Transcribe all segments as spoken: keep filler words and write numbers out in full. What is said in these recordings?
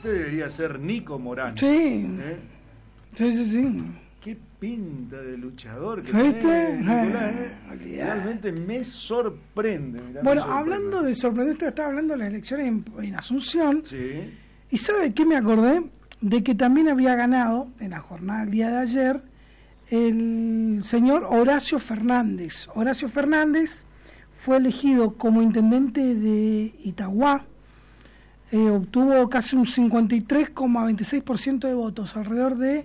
Este debería ser Nico Morán. Sí. ¿Eh? Sí, sí, sí. Qué pinta de luchador que ¿Viste? tiene, Nicolás, Eh, ¿eh? Realmente me sorprende. Mirá, bueno, me sorprende. hablando de sorprendente, estaba hablando de las elecciones en, en Asunción. Sí. ¿Y sabe de qué me acordé? De que también había ganado en la jornada del día de ayer el señor Horacio Fernández. Horacio Fernández fue elegido como intendente de Itagüá. Eh, obtuvo casi un cincuenta y tres coma veintiséis por ciento de votos, alrededor de,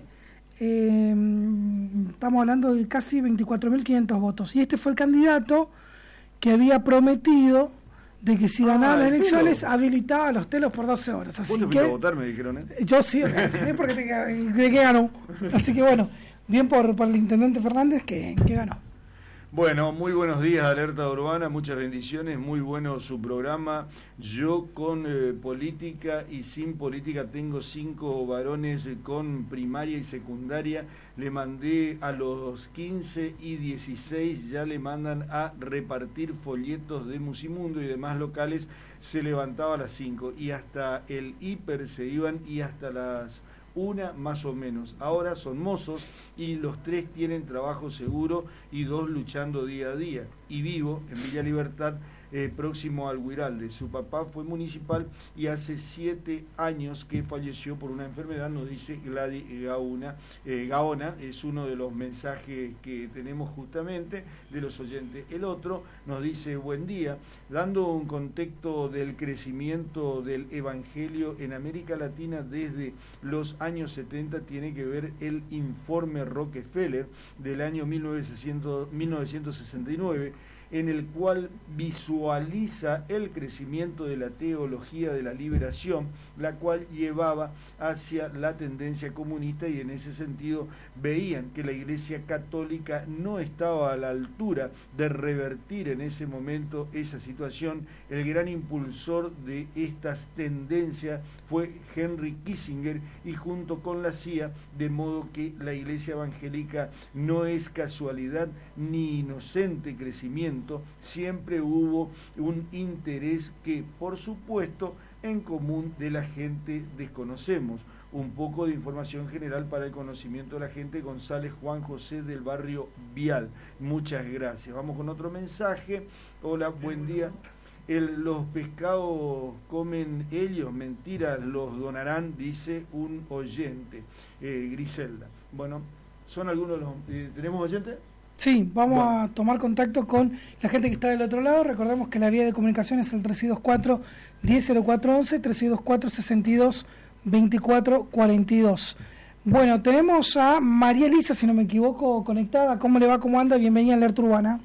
eh, estamos hablando de casi veinticuatro mil quinientos votos. Y este fue el candidato que había prometido de que si Ah, ganaba las el elecciones telo. habilitaba los telos por doce horas. Así Vos te que fuiste a votar, me dijeron, ¿eh? yo sí, ¿eh? porque te, de que ganó. Así que bueno, bien por, por el intendente Fernández que, que ganó. Bueno, muy buenos días, Alerta Urbana, muchas bendiciones, muy bueno su programa. Yo con eh, política y sin política tengo cinco varones eh, con primaria y secundaria. Le mandé a los quince y dieciséis, ya le mandan a repartir folletos de Musimundo y demás locales. Se levantaba a las cinco y hasta el hiper se iban y hasta las una más o menos. Ahora son mozos y los tres tienen trabajo seguro y dos luchando día a día. Y vivo en Villa Libertad, eh, próximo al Huiralde. Su papá fue municipal y hace siete años que falleció por una enfermedad, nos dice Gladys Gaona. Eh, Gaona es uno de los mensajes que tenemos justamente de los oyentes. El otro nos dice: buen día, dando un contexto del crecimiento del evangelio en América Latina desde los años setenta, tiene que ver el informe Rockefeller del año mil novecientos sesenta y nueve, en el cual visualiza el crecimiento de la teología de la liberación, la cual llevaba hacia la tendencia comunista, y en ese sentido veían que la Iglesia Católica no estaba a la altura de revertir en ese momento esa situación. El gran impulsor de estas tendencias fue Henry Kissinger, y junto con la C I A, de modo que la Iglesia Evangélica no es casualidad ni inocente crecimiento. Siempre hubo un interés que, por supuesto, en común de la gente desconocemos. Un poco de información general para el conocimiento de la gente. González Juan José, del barrio Vial. Muchas gracias. Vamos con otro mensaje. Hola, buen día. El, los pescados comen ellos, mentira, los donarán, dice un oyente. eh, Griselda. Bueno, son algunos de los... Eh, ¿tenemos oyentes? Sí, vamos bueno. a tomar contacto con la gente que está del otro lado. Recordemos que la vía de comunicación es el tres dos cuatro, diez cero cuatro once, tres dos cuatro, sesenta y dos, veinticuatro cuarenta y dos. Bueno, tenemos a María Elisa, si no me equivoco, conectada. ¿Cómo le va? ¿Cómo anda? Bienvenida a Alerta Urbana.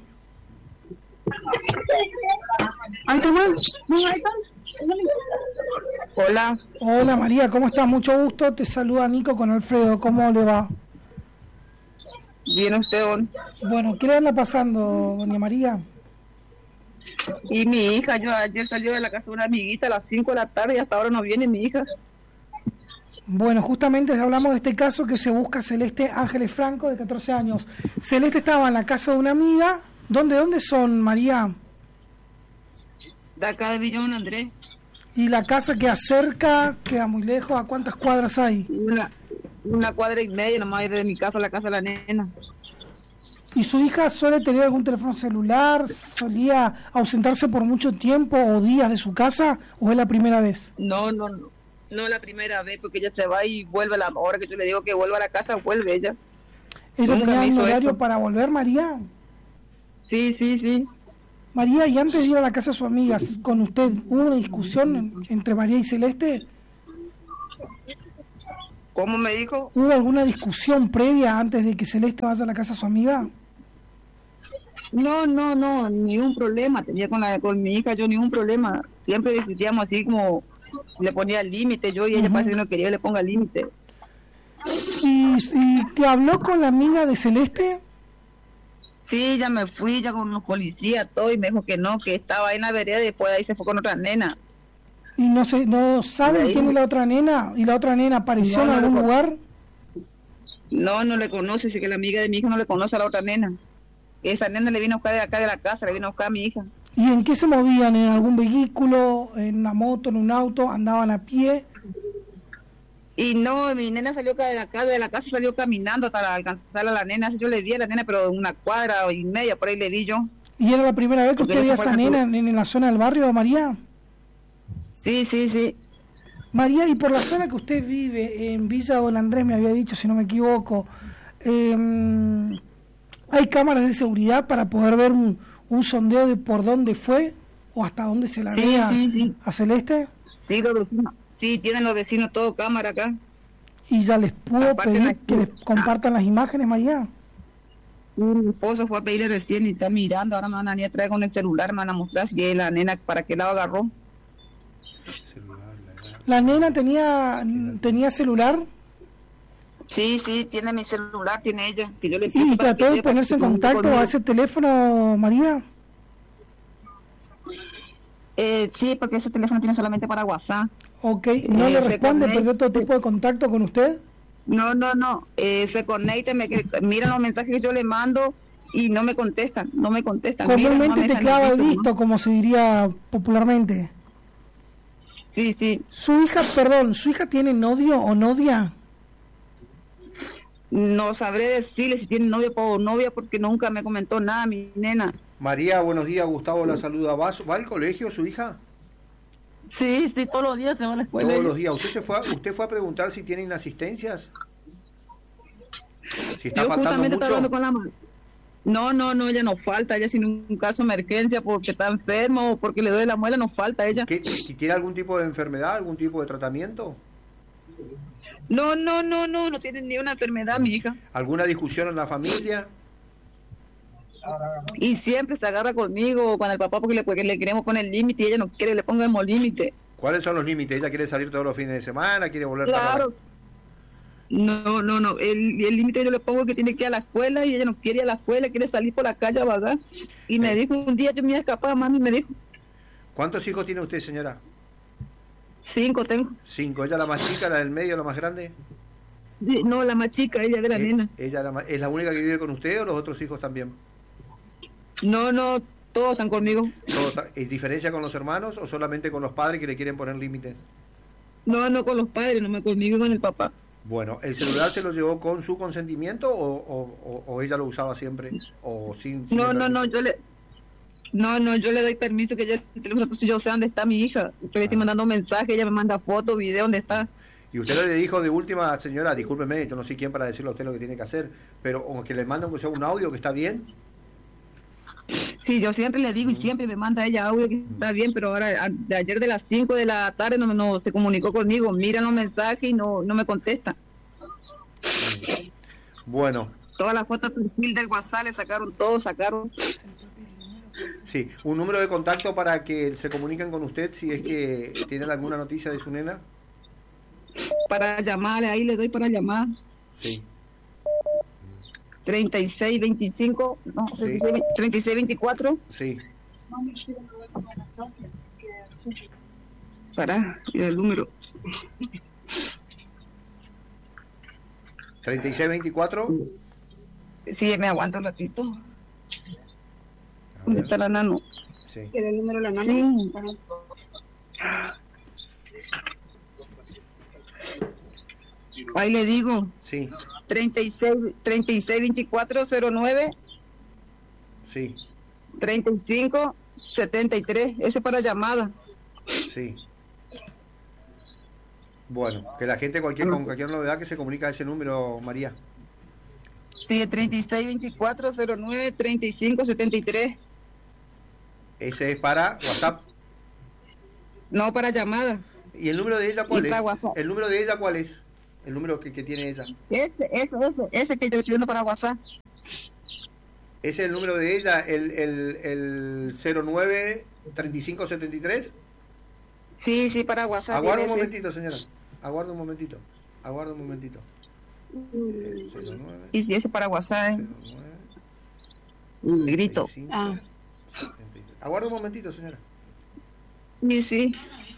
Hola. Hola María, ¿cómo estás? Mucho gusto. Te saluda Nico con Alfredo. ¿Cómo le va? Bien, usted. Bueno, ¿qué le anda pasando, doña María? Y mi hija, yo ayer salió de la casa de una amiguita a las cinco de la tarde y hasta ahora no viene mi hija. Bueno, justamente hablamos de este caso que se busca Celeste Ángeles Franco, de catorce años. Celeste estaba en la casa de una amiga. ¿Dónde, dónde son, María? De acá de Villa Don Andrés. ¿Y la casa queda cerca? ¿Queda muy lejos? ¿A cuántas cuadras hay? Una, una cuadra y media nomás de mi casa a la casa de la nena. ¿Y su hija suele tener algún teléfono celular? ¿Solía ausentarse por mucho tiempo o días de su casa? ¿O es la primera vez? No, no, no. No es la primera vez, porque ella se va y vuelve a la hora que yo le digo que vuelva a la casa, vuelve ella. ¿Ella Nunca tenía me un hizo horario esto. para volver, María? Sí, sí, sí. María, y antes de ir a la casa de su amiga, con usted, ¿hubo una discusión en- entre María y Celeste? ¿Cómo me dijo? ¿Hubo alguna discusión previa antes de que Celeste vaya a la casa de su amiga? No, no, no, ni un problema. Tenía con la con mi hija yo ni un problema. Siempre discutíamos así como le ponía límite yo y ella Ujú. parece que no quería que le ponga límite. ¿Y, y te habló con la amiga de Celeste? Sí, ya me fui, ya con los policías, todo, y me dijo que no, que estaba ahí en la vereda y después de ahí se fue con otra nena. ¿Y no se, no saben Ahí. quién es la otra nena? ¿Y la otra nena apareció No, en no algún le con- lugar? No, no le conoce, dice que la amiga de mi hija no le conoce a la otra nena. Esa nena le vino a buscar de acá de la casa, le vino a buscar a mi hija. ¿Y en qué se movían? ¿En algún vehículo? ¿En una moto? ¿En un auto? ¿Andaban a pie? Y no, mi nena salió de acá, de la casa salió caminando hasta alcanzar a la nena. Yo le vi a la nena, pero una cuadra y media, por ahí le vi yo. ¿Y era la primera vez que Porque usted veía a no se esa fue nena la- en, en la zona del barrio, María? Sí, sí, sí. María, y por la zona que usted vive, en Villa Don Andrés, me había dicho, si no me equivoco, eh, ¿hay cámaras de seguridad para poder ver un, un sondeo de por dónde fue o hasta dónde se la Sí, ve a, sí, sí. a Celeste? Sí, los vecinos. Sí, tienen los vecinos todo cámara acá. ¿Y ya les pudo Aparte pedir la- que les compartan las imágenes, María? Sí, mi esposo fue a pedirle recién y está mirando. Ahora me van a venir a traer con el celular, me van a mostrar si es la nena para qué lado agarró. ¿La nena tenía tenía celular Sí, sí, tiene mi celular, tiene ella. Que yo le y puse para trató que de sepa ponerse que en se comunica contacto a conmigo. ese teléfono, María? Eh, sí, porque ese teléfono tiene solamente para WhatsApp. Ok, ¿no Eh, le se responde? conecta- ¿Perdió todo tipo de contacto con usted? No, no, no. Eh, se conecta, me, miran los mensajes que yo le mando y no me contestan, no me contestan. Miran, Comúnmente no me te dejan clava el visto, visto, ¿no? como se diría popularmente. Sí, sí. Su hija, perdón, ¿su hija tiene novio o novia? No sabré decirle si tiene novio o novia porque nunca me comentó nada mi nena. María, buenos días, Gustavo la saluda. ¿Va, ¿Va al colegio su hija? Sí, sí, todos los días se va a la escuela. Todos ella. los días. ¿Usted se fue a, usted fue a preguntar si tiene inasistencias? Si está Yo faltando justamente estaba hablando mucho. con la mamá. No, no, no, ella no falta, ella sin un caso de emergencia porque está enfermo o porque le duele la muela, no falta ella. ¿Qué, si tiene algún tipo de enfermedad, algún tipo de tratamiento? No, no, no, no, no tiene ni una enfermedad mi hija. ¿Alguna discusión en la familia? Y siempre se agarra conmigo o con el papá porque le, porque le queremos poner límite y ella no quiere que le pongamos límite. ¿Cuáles son los límites? ¿Ella quiere salir todos los fines de semana? ¿Quiere volver para Claro. No, no, no, el el límite yo le pongo que tiene que ir a la escuela y ella no quiere ir a la escuela, quiere salir por la calle a vagar. Y me Sí. dijo un día, yo me iba a escapar, mami, me dijo, ¿Cuántos hijos tiene usted, señora? cinco tengo. Cinco. ¿Ella la más chica, la del medio, la más grande? Sí, no, la más chica, ella de la Eh, nena. ¿Ella la ma- es la única que vive con usted o los otros hijos también? No, no, todos están conmigo. ¿Todos ta- ¿Es diferencia con los hermanos o solamente con los padres que le quieren poner límites? No, no con los padres, no me conmigo y con el papá. Bueno, ¿el celular se lo llevó con su consentimiento o, o- o- o ella lo usaba siempre? O sin, sin No, el no, no, permiso? yo le... No, no, yo le doy permiso que ella el teléfono, entonces yo sé dónde está mi hija. Yo le estoy Ah. mandando mensajes, ella me manda fotos, videos, dónde está. Y usted le dijo de última, señora, discúlpeme, yo no sé quién para decirle a usted lo que tiene que hacer, pero o que le manden aunque sea un audio que está bien. Sí, yo siempre le digo y siempre me manda ella audio que está bien, pero ahora a- de ayer de las cinco de la tarde no, no se comunicó conmigo, mira los mensajes y no, no me contesta. Bueno, Todas las fotos de perfil del WhatsApp le sacaron todo, sacaron. sí, un número de contacto para que se comuniquen con usted si es que tienen alguna noticia de su nena. Para llamarle, ahí le doy para llamar. Sí, treinta y seis veinticinco, no, Sí. treinta y seis veinticuatro, sí, para, y el número. treinta y seis veinticuatro. Sí, me aguanta un ratito. A ¿Dónde ver, está la nano? sí. ¿El número de la nano? Sí. Ahí le digo, Sí, treinta y seis veinticuatro cero nueve sí, treinta y cinco setenta y tres, ese para llamada. sí. Bueno, que la gente cualquier con cualquier novedad que se comunica a ese número, María. Sí, treinta y seis veinticuatro cero nueve treinta y cinco setenta y tres, Ese es para WhatsApp. no para llamada. ¿Y el número de ella cuál Y es? para WhatsApp. ¿El número de ella cuál es? El número que, que tiene ella. Ese, ese, ese, ese que yo estoy viendo para WhatsApp. ¿Ese es el número de ella, el, el, el cero nueve treinta y cinco setenta y tres? Sí, sí, para WhatsApp. Aguarda un tiene ese. momentito, señora. Aguarda un momentito. Aguarda un momentito. El cero nueve, Y si ese para WhatsApp, ¿eh? cero nueve, grito. treinta y cinco, Ah, setenta y tres. Aguarda un momentito, señora. y sí.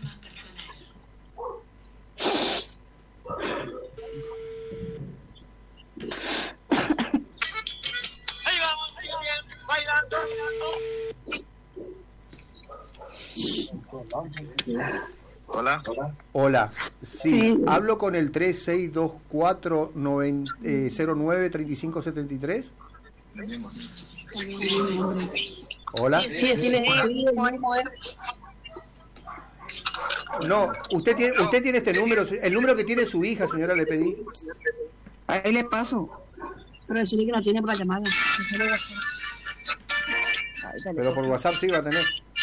Ahí vamos, ahí bien, bailando. Hola. Hola, sí, Sí. hablo con el tres seis dos cuatro cero nueve tres cinco siete tres. Hola. Sí, sí, le digo. No, usted tiene, usted tiene este número, el número que tiene su hija, señora, le pedí. Ahí le paso. Pero decirle que no tiene para llamada. Pero por WhatsApp sí va a tener.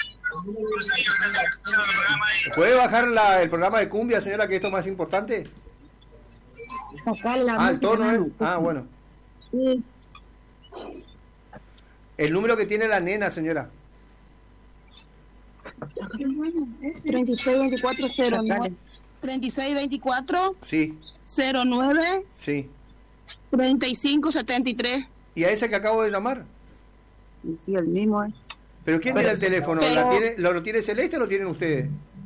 ¿Puede bajar la, el programa de cumbia, señora, que esto es más importante? Sacarle la Ah, el tono es. música, Ah, bueno. Sí. El número que tiene la nena, señora. treinta y seis veinticuatro cero nueve. Sacale. treinta y seis veinticuatro Sí, cero nueve sí. treinta y cinco setenta y tres. ¿Y a ese que acabo de llamar? Y sí, el mismo, ¿eh? ¿Pero quién Pero- tiene el teléfono? pero- ¿La tiene, ¿Lo, lo tiene Celeste o lo tienen ustedes?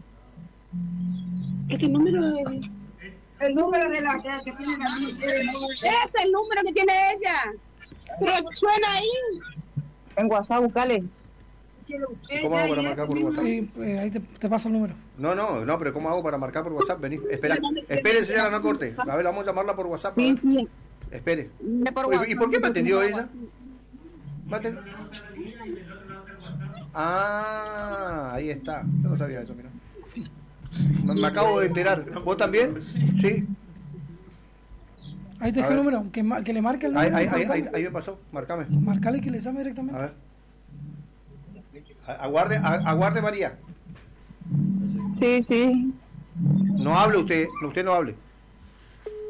¿Qué número es? El número de la que, que tiene la Es el número que tiene ella. Pero suena ahí. En WhatsApp, buscale. ¿Cómo hago para marcar por WhatsApp? Sí, eh, ahí te, te paso el número. No, no, no, pero ¿cómo hago para marcar por WhatsApp? Vení, espera, espere, señora, no corte. A ver, vamos a llamarla por WhatsApp. a Sí, ver. sí. Espere. Mira por ¿Y- ¿Y WhatsApp. por qué me atendió ella? ¿Me aten- Ah, ahí está. Yo no sabía eso, mira. Me, me acabo de enterar. ¿Vos también? Sí. Ahí te A dejo el ver. número, que, ma- que le marque el Ahí, número. ahí, ahí, ahí, ahí me pasó. Marcame. Marcale que le llame A directamente. ver. A- Aguarde, a- aguarde, María. Sí, sí. No hable usted. Usted no hable.